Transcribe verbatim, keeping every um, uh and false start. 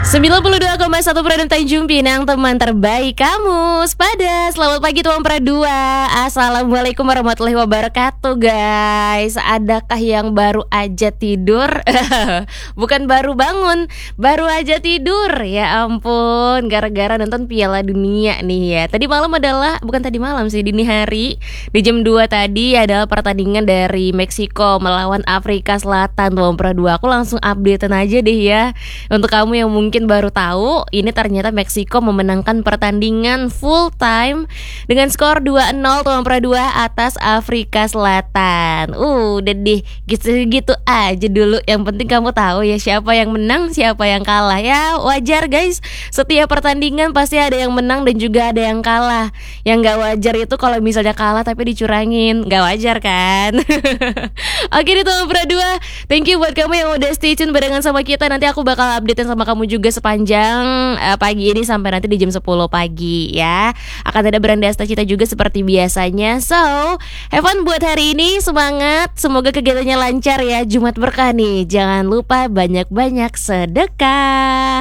sembilan puluh dua koma satu Produk Tanjung Pinang, teman terbaik kamu. Sepada, selamat pagi tuan Pradua. Assalamualaikum warahmatullahi wabarakatuh guys. Adakah yang baru aja tidur? Bukan baru bangun, baru aja tidur. Ya ampun, gara-gara nonton Piala Dunia nih ya. Tadi malam adalah, bukan tadi malam sih, dini hari di jam dua tadi adalah pertandingan dari Meksiko melawan Afrika Selatan tuan Pradua. Aku langsung updatean aja deh ya. Untuk kamu yang mungkin baru tahu, ini ternyata Meksiko memenangkan pertandingan full time dengan skor dua nol tuan Pradua atas Afrika Selatan. Uh, udah deh, gitu-gitu aja dulu. Yang penting kamu tahu ya siapa yang menang, siapa yang kalah. Ya wajar guys, setiap pertandingan pasti ada yang menang dan juga ada yang kalah. Yang gak wajar itu kalau misalnya kalah tapi dicurangin, gak wajar kan? Oke deh tuan Pradua, thank you buat kamu yang udah stay tune barengan sama kita. Nanti aku bakal updatein sama kamu juga sepanjang uh, pagi ini sampai nanti di jam sepuluh pagi ya. Akan ada Beranda Cita juga seperti biasanya. So, have fun buat hari ini, semangat. Semoga kegiatannya lancar ya. Jumat berkah nih. Jangan lupa banyak-banyak sedekah.